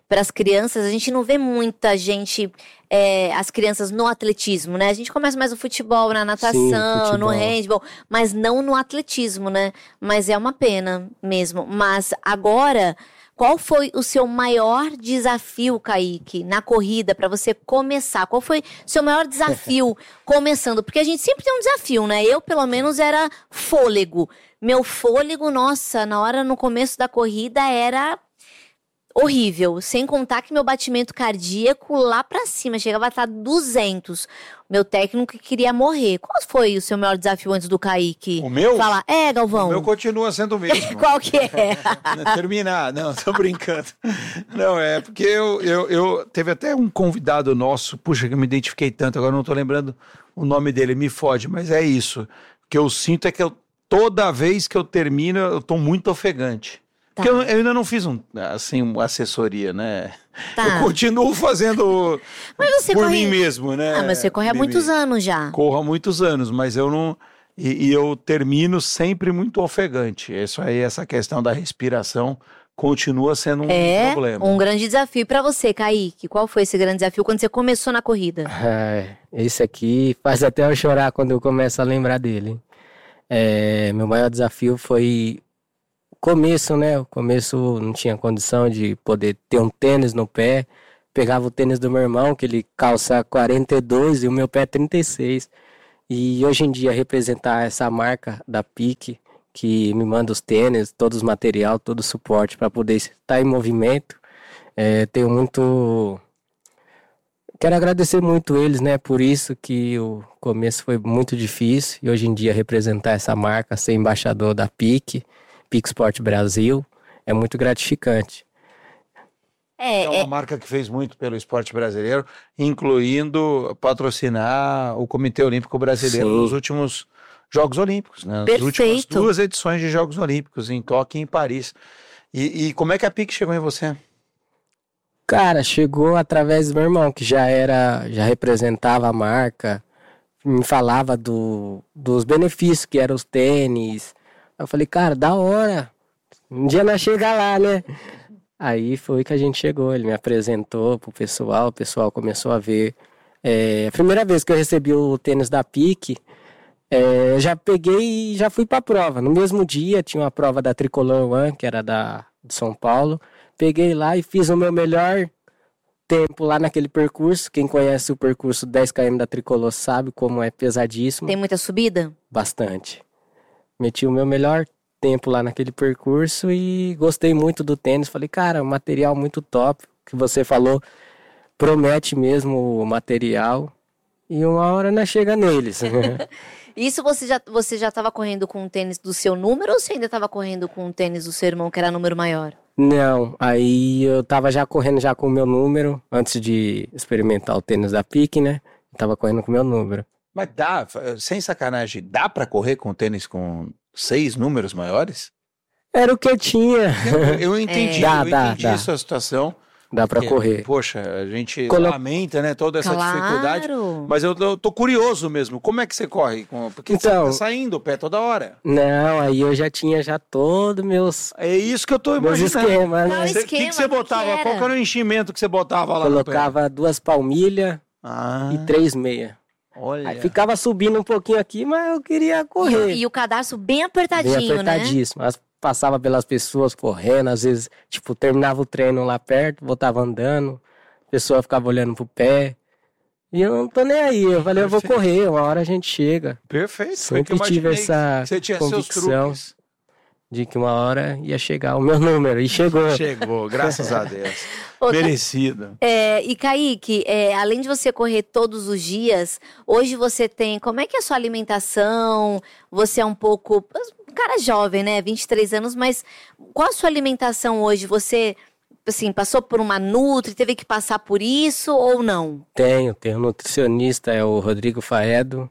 para as crianças, a gente não vê muita gente, as crianças no atletismo, né? A gente começa mais no futebol, na natação, no handball, mas não no atletismo, né? Mas é uma pena mesmo. Mas agora, qual foi o seu maior desafio, Kaique, na corrida, para você começar? Qual foi o seu maior desafio começando? Porque a gente sempre tem um desafio, né? Eu, pelo menos, era fôlego. Meu fôlego, nossa, no começo da corrida era horrível. Sem contar que meu batimento cardíaco lá pra cima, chegava a estar 200. Meu técnico queria morrer. Qual foi o seu maior desafio antes do Kaique? O meu? Fala, Galvão. O meu continua sendo o mesmo. Qual que é? Terminar. Não, tô brincando. Não, é porque eu teve até um convidado nosso, puxa, que eu me identifiquei tanto, agora não tô lembrando o nome dele, me fode, mas é isso. O que eu sinto é que toda vez que eu termino, eu tô muito ofegante. Tá. Porque eu ainda não fiz uma assessoria, né? Tá. Eu continuo fazendo por mim mesmo, né? Mas você corre há muitos anos já. Corro há muitos anos, mas eu não... E eu termino sempre muito ofegante. Isso aí, essa questão da respiração continua sendo um problema. Um grande desafio para você, Kaique. Qual foi esse grande desafio quando você começou na corrida? Esse aqui faz até eu chorar quando eu começo a lembrar dele. Meu maior desafio foi o começo, né? O começo não tinha condição de poder ter um tênis no pé. Pegava o tênis do meu irmão, que ele calça 42 e o meu pé 36. E hoje em dia representar essa marca da PIC, que me manda os tênis, todo os material, todo o suporte para poder estar em movimento. Tenho muito... Quero agradecer muito eles, né? Por isso que o começo foi muito difícil. E hoje em dia representar essa marca, ser embaixador da PIC Sport Brasil, é muito gratificante. É uma marca que fez muito pelo esporte brasileiro, incluindo patrocinar o Comitê Olímpico Brasileiro nos últimos Jogos Olímpicos, né? Nas últimas 2 edições de Jogos Olímpicos, em Tóquio e em Paris. E como é que a PIC chegou em você? Cara, chegou através do meu irmão, que já representava a marca, me falava dos benefícios que eram os tênis. Eu falei, cara, da hora, um dia nós chegar lá, né? Aí foi que a gente chegou, ele me apresentou pro pessoal, o pessoal começou a ver. A primeira vez que eu recebi o tênis da PIC, eu já peguei e já fui pra prova. No mesmo dia tinha uma prova da Tricolor One, que era de São Paulo. Peguei lá e fiz o meu melhor tempo lá naquele percurso. Quem conhece o percurso 10 km da Tricolor sabe como é pesadíssimo. Tem muita subida? Bastante. Meti o meu melhor tempo lá naquele percurso e gostei muito do tênis. Falei, cara, um material muito top. O que você falou promete mesmo o material. E uma hora nós chega neles. Isso você já estava correndo com o tênis do seu número ou você ainda estava correndo com o tênis do seu irmão, que era número maior? Não, aí eu tava já correndo já com o meu número, antes de experimentar o tênis da PIC, né? Eu tava correndo com o meu número. Mas dá, sem sacanagem, dá pra correr com tênis com 6 números maiores? Era o que eu tinha. Eu entendi, entendi a sua situação. Dá pra correr. Poxa, a gente lamenta, né, toda essa dificuldade. Mas eu tô curioso mesmo. Como é que você corre? Porque então, você tá saindo o pé toda hora. Não, aí eu já tinha todos meus... É isso que eu tô imaginando. Esquema, né? O que você botava? Qual que era o enchimento que você botava lá Colocava no pé? 2 palmilhas e 3 meias. Olha. Aí ficava subindo um pouquinho aqui, mas eu queria correr. E o cadarço bem apertadinho, bem apertadíssimo, né? Passava pelas pessoas correndo, às vezes, terminava o treino lá perto, voltava andando, a pessoa ficava olhando pro pé. E eu não tô nem aí, eu falei, eu vou correr, uma hora a gente chega. Perfeito. Sempre tive essa convicção de que uma hora ia chegar o meu número, e chegou. Chegou, graças a Deus. Merecido. E Kaique, além de você correr todos os dias, hoje você tem, como é que é a sua alimentação? Você é um pouco, cara jovem, né, 23 anos, mas qual a sua alimentação hoje? Você, assim, passou por uma nutri, teve que passar por isso ou não? Tenho um nutricionista, é o Rodrigo Faedo,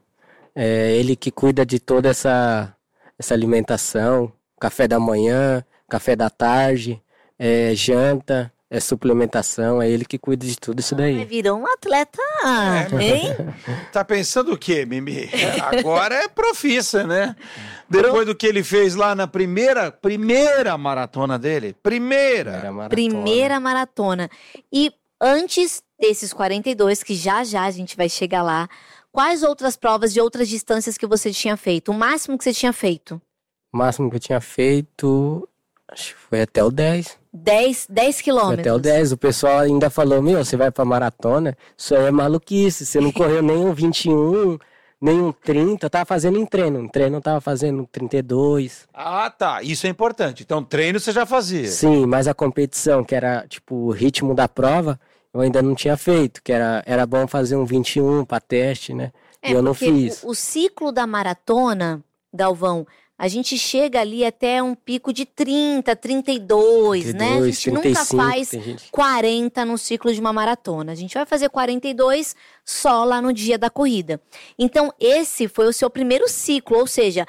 ele que cuida de toda essa alimentação, café da manhã, café da tarde, janta, é suplementação, é ele que cuida de tudo isso daí. Virou um atleta, hein? Tá pensando o quê, Mimi? Agora é profissa, né? Depois do que ele fez lá na primeira maratona dele. Primeira maratona. E antes desses 42, que já a gente vai chegar lá, quais outras provas de outras distâncias que você tinha feito? O máximo que você tinha feito? O máximo que eu tinha feito, acho que foi até o 10. 10 quilômetros. Até o 10. O pessoal ainda falou, você vai pra maratona? Isso aí é maluquice. Você não correu nem um 21, nem um 30. Eu tava fazendo em treino. Em treino eu tava fazendo 32. Ah, tá. Isso é importante. Então, treino você já fazia. Sim, mas a competição, que era, tipo, o ritmo da prova, eu ainda não tinha feito. Que era bom fazer um 21 pra teste, né? E eu não fiz. O ciclo da maratona, Galvão, a gente chega ali até um pico de 30, 32, né? A gente 35, nunca faz 40 no ciclo de uma maratona. A gente vai fazer 42 só lá no dia da corrida. Então, esse foi o seu primeiro ciclo, ou seja,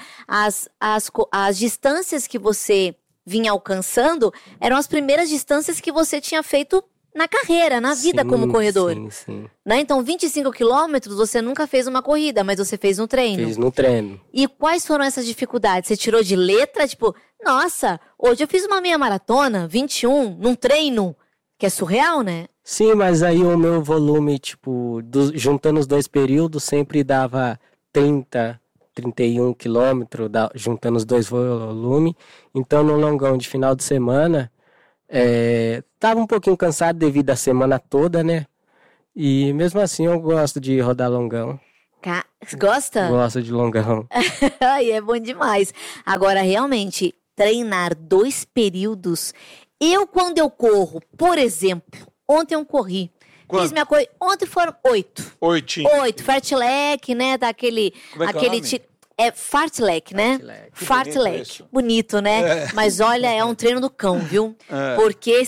as distâncias que você vinha alcançando eram as primeiras distâncias que você tinha feito na carreira, na vida como corredor. Sim. Né? Então, 25 quilômetros, você nunca fez uma corrida, mas você fez no treino. Fiz no treino. E quais foram essas dificuldades? Você tirou de letra? Tipo, nossa, hoje eu fiz uma meia maratona, 21, num treino, que é surreal, né? Sim, mas aí o meu volume, tipo, juntando os dois períodos, sempre dava 30, 31 quilômetros, juntando os dois volumes. Então, no longão de final de semana, tava um pouquinho cansado devido à semana toda, né? E mesmo assim eu gosto de rodar longão. Gosta? Gosto de longão. Ai, é bom demais. Agora, realmente, treinar 2 períodos. Quando eu corro, por exemplo, ontem eu corri. Fiz minha corrida. Ontem foram 8. 8, fartlek, né? Daquele. Como é que é o nome? É fartlek, né? Fartlek. Bonito, né? Mas olha, é um treino do cão, viu? Porque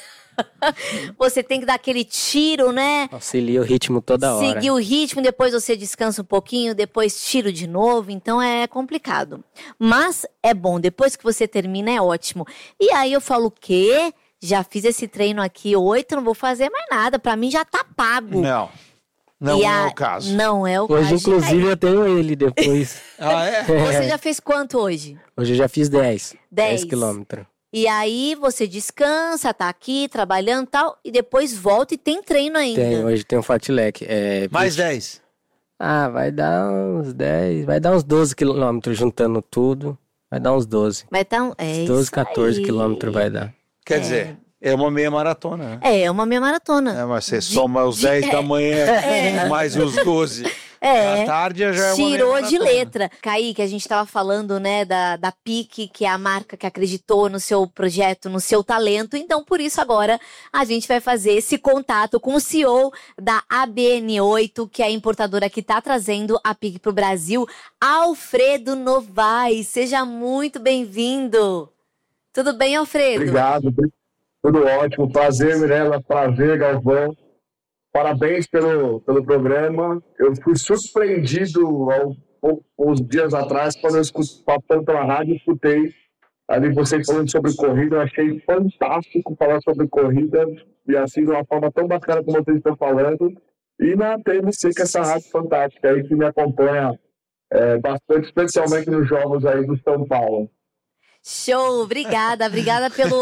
você tem que dar aquele tiro, né? Auxilia o ritmo toda hora. Seguir o ritmo, depois você descansa um pouquinho, depois tiro de novo. Então é complicado. Mas é bom, depois que você termina é ótimo. E aí eu falo o quê? Já fiz esse treino aqui 8, não vou fazer mais nada. Pra mim já tá pago. Não é o caso. Não é o caso. Hoje, inclusive, eu tenho ele depois. Você já fez quanto hoje? Hoje eu já fiz 10. 10 quilômetros. E aí você descansa, tá aqui trabalhando e tal, e depois volta e tem treino ainda. Hoje tem um fartlek. Mais 10? Vai dar uns 10, vai dar uns 12 quilômetros juntando tudo. Vai dar uns 12. Vai dar 12, 14 quilômetros vai dar. Quer dizer, é uma meia maratona, né? É uma meia maratona. Mas você soma os 10 da manhã, mais os 12. À tarde já é uma tirou de letra. Kaique, a gente tava falando, né, da PIC, que é a marca que acreditou no seu projeto, no seu talento. Então, por isso, agora, a gente vai fazer esse contato com o CEO da ABN8, que é a importadora que tá trazendo a PIC pro Brasil, Alfredo Novaes. Seja muito bem-vindo. Tudo bem, Alfredo? Obrigado. Tudo ótimo. Prazer, Mirella. Prazer, Galvão. Parabéns pelo programa. Eu fui surpreendido uns dias atrás, quando eu passando pela rádio, escutei ali vocês falando sobre corrida. Eu achei fantástico falar sobre corrida, e assim, de uma forma tão bacana como vocês estão falando. E na TMC, que é essa rádio fantástica aí, que me acompanha bastante, especialmente nos jogos aí do São Paulo. Show, obrigada pelo...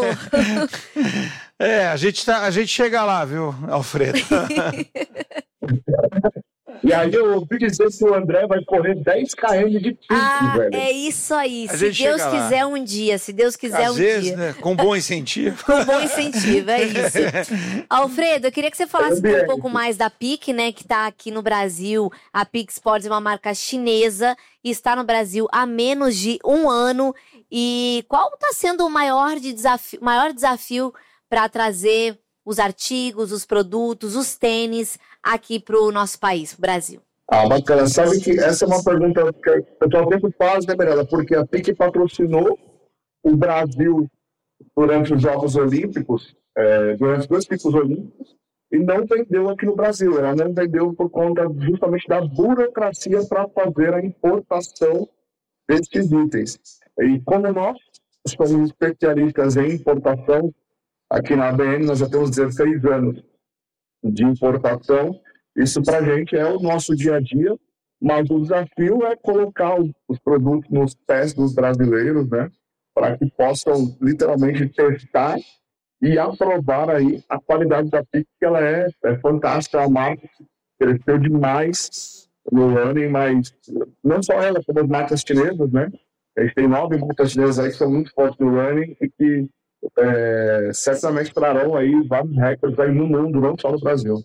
A gente chega lá, viu, Alfredo? E aí eu ouvi dizer que o André vai correr 10 km de pique, velho. É isso aí, se Deus quiser um dia, se Deus quiser Às vezes, né? Com bom incentivo. Com bom incentivo, é isso. Alfredo, eu queria que você falasse um pouco mais da PIC, né, que tá aqui no Brasil. A PIC Sports é uma marca chinesa e está no Brasil há menos de 1 ano. E qual está sendo o maior desafio para trazer os artigos, os produtos, os tênis aqui para o nosso país, para o Brasil? Bacana. Sabe que essa é uma pergunta que o pessoal sempre faz, né, Mirella? Porque a PIC patrocinou o Brasil durante os Jogos Olímpicos, durante 2 Picos Olímpicos, e não vendeu aqui no Brasil. Ela não vendeu por conta justamente da burocracia para fazer a importação desses itens. E como nós somos especialistas em importação, Aqui na ABN nós já temos 16 anos de importação. Isso para a gente é o nosso dia a dia, mas o desafio é colocar os produtos nos pés dos brasileiros, né? Para que possam literalmente testar e aprovar aí a qualidade da PIC, que ela é fantástica. A marca cresceu demais no Running, mas não só ela, como as marcas chinesas, né? A gente tem 9 marcas chinesas aí que são muito fortes no Running e que certamente trarão aí vários recordes aí no mundo, não só no Brasil.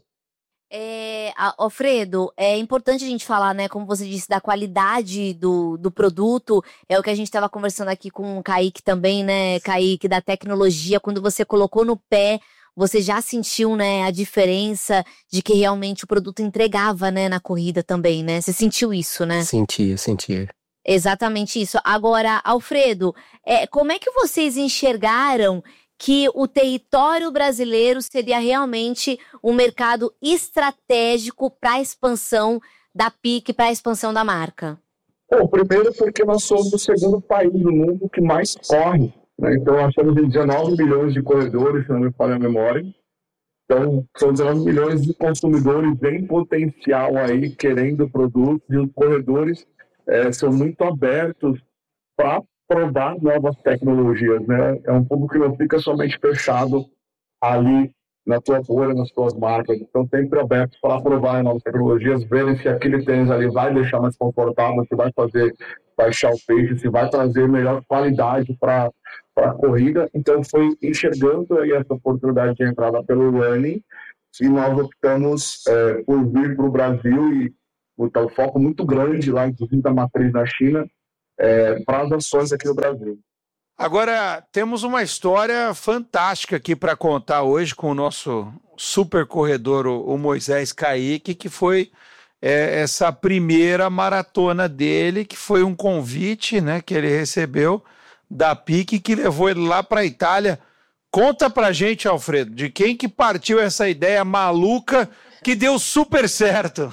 Alfredo, é importante a gente falar, né, como você disse, da qualidade do produto. É o que a gente estava conversando aqui com o Kaique também, né, Kaique, da tecnologia. Quando você colocou no pé, você já sentiu, né, a diferença de que realmente o produto entregava, né, na corrida também, né? Você sentiu isso, né? Sentia. Exatamente isso. Agora, Alfredo, como é que vocês enxergaram que o território brasileiro seria realmente um mercado estratégico para a expansão da PIC, para a expansão da marca? Bom, primeiro porque nós somos o segundo país do mundo que mais corre, né? Então nós temos 19 milhões de corredores, se não me falha a memória. Então são 19 milhões de consumidores em potencial aí, querendo produtos, e os corredores são muito abertos para provar novas tecnologias, né? É um público que não fica somente fechado ali na tua bolha, nas tuas marcas. Então, sempre aberto para provar novas tecnologias, verem se aquele tênis ali vai deixar mais confortável, se vai fazer baixar o peito, se vai trazer melhor qualidade para a corrida. Então, foi enxergando aí essa oportunidade de entrada pelo Running e nós optamos por vir para o Brasil e botar um foco muito grande lá, inclusive da matriz na China, para as ações aqui no Brasil. Agora, temos uma história fantástica aqui para contar hoje com o nosso super corredor, o Moisés Kaique, que foi essa primeira maratona dele, que foi um convite, né, que ele recebeu da PIC, que levou ele lá para a Itália. Conta pra gente, Alfredo, de quem que partiu essa ideia maluca que deu super certo.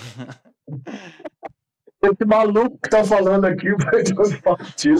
Esse maluco que tá falando aqui vai de onde partiu.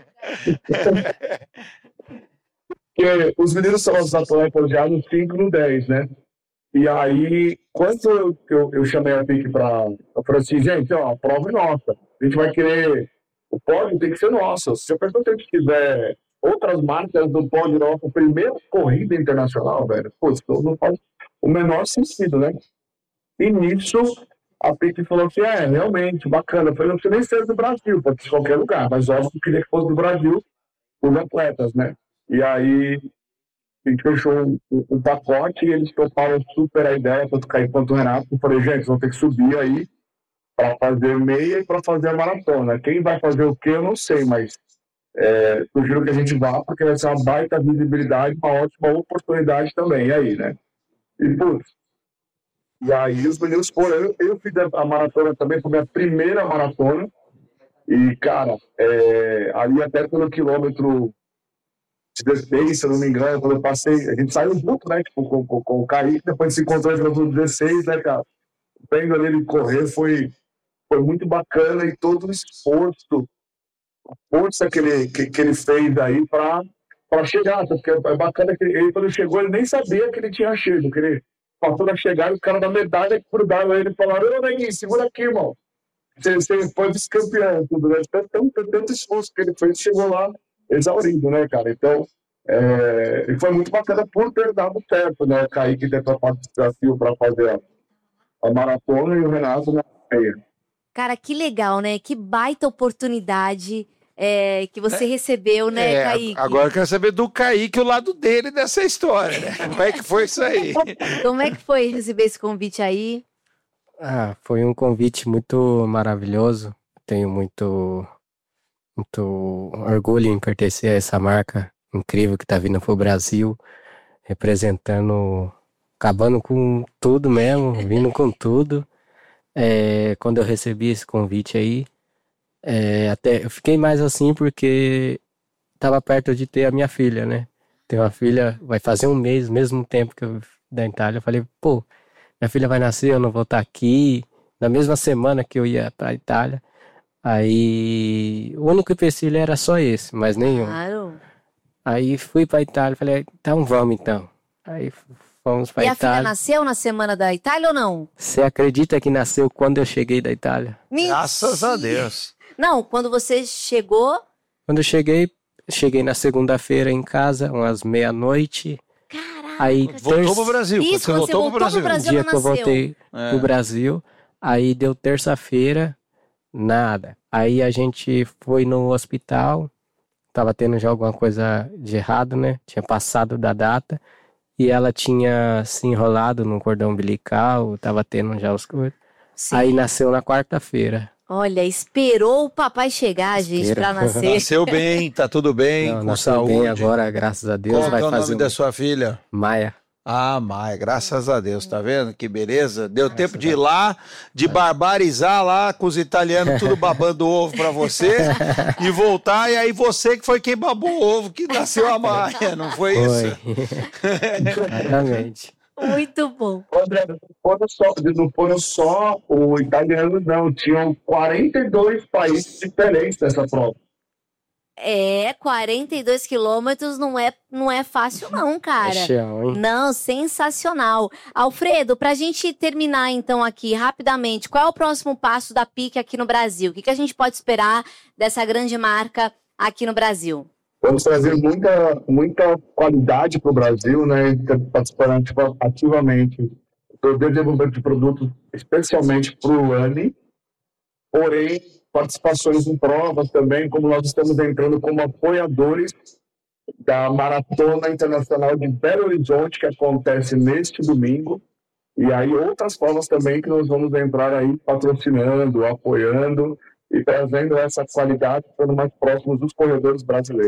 Porque os meninos são os atletas já no 5 no 10, né? E aí, quando eu chamei a PIC eu falei assim, gente, ó, a prova é nossa. A gente vai querer... O pódio tem que ser nosso. Se a pessoa quiser outras marcas do pódio nosso, primeira corrida internacional, velho, pô, isso não faz o menor sentido, né? E nisso, a PIC falou assim, realmente, bacana. Eu falei, não precisa nem ser do Brasil, pode ser de qualquer lugar, mas óbvio que eu queria que fosse do Brasil, os atletas, né? E aí, a gente fechou um pacote e eles toparam super a ideia, tanto o Kaique quanto o Renato. Eu falei, gente, vão ter que subir aí para fazer meia e para fazer a maratona. Quem vai fazer o quê, eu não sei, mas sugiro que a gente vá, porque vai ser uma baita visibilidade, uma ótima oportunidade também, e aí, né? E, putz, e aí os meninos foram, eu fiz a maratona também, foi minha primeira maratona, e, cara, ali até pelo quilômetro 16, se eu não me engano, quando eu passei, a gente saiu junto, né, tipo, com o Kaique, depois se encontrou no quilômetro 16, né, cara? O treino dele de correr foi muito bacana e todo o esforço, a força que ele fez aí para chegar, porque é bacana que ele, quando chegou, ele nem sabia que ele tinha chego, que ele passou a chegar e o cara da medalha grudaram ele e falaram, ô, Neguinho, segura aqui, irmão. Você foi vice-campeão, tudo, né? Tanto esforço que ele fez, chegou lá exaurido, né, cara? Então, e foi muito bacana por ter dado certo, né? O Kaique ter topado o desafio para fazer a maratona e o Renato na meia. Cara, que legal, né? Que baita oportunidade que você recebeu, né, Kaique? Agora eu quero saber do Kaique o lado dele dessa história, né? Como é que foi isso aí? Como é que foi receber esse convite aí? Foi um convite muito maravilhoso. Tenho muito orgulho em pertencer a essa marca incrível que tá vindo pro Brasil, representando, acabando com tudo mesmo, vindo com tudo. Quando eu recebi esse convite aí, até eu fiquei mais assim porque tava perto de ter a minha filha, né? Tenho uma filha, vai fazer um mês, mesmo tempo que eu da Itália. Eu falei, pô, minha filha vai nascer, eu não vou estar aqui. Na mesma semana que eu ia pra Itália. Aí, o único empecilho era só esse, mas nenhum. Claro. Aí fui pra Itália, falei, então vamos então. Aí fomos pra E a filha Itália. nasceu na semana da Itália ou não? Você acredita que nasceu quando eu cheguei da Itália? Graças a Deus. Não, quando você chegou... Quando eu cheguei na segunda-feira em casa, umas meia-noite. Aí Voltou pro Brasil. Isso, quando você voltou pro Brasil, O dia ela que eu nasceu. voltei pro Brasil, aí deu terça-feira, nada. Aí a gente foi no hospital, tava tendo já alguma coisa de errado, né? Tinha passado da data. E ela tinha se enrolado no cordão umbilical, tava tendo já os coisas. Aí nasceu na quarta-feira. Olha, esperou o papai chegar, gente, pra nascer. Nasceu bem, tá tudo bem, Não, com nasceu saúde. bem agora, graças a Deus. Qual vai que é o fazer nome da sua filha? Maia. Ah, Maia, graças a Deus, tá vendo? Que beleza. Deu tempo de ir lá, de barbarizar lá com os italianos tudo babando ovo pra você e voltar, e aí você que foi quem babou o ovo, que nasceu a Maia, não foi isso? Exatamente. Muito bom. André, não foram só os italianos, não. Tinham 42 países diferentes nessa prova. 42 quilômetros não é fácil não, cara. É chão, hein? Não, sensacional. Alfredo, pra gente terminar então aqui rapidamente, qual é o próximo passo da PIC aqui no Brasil? O que a gente pode esperar dessa grande marca aqui no Brasil? Vamos trazer muita qualidade para o Brasil, né? Participando ativamente do desenvolvimento de produtos, especialmente para o ANI. Porém, participações em provas também, como nós estamos entrando como apoiadores da Maratona Internacional de Belo Horizonte, que acontece neste domingo. E aí outras provas também que nós vamos entrar aí patrocinando, apoiando e trazendo essa qualidade, ficando mais próximos dos corredores brasileiros.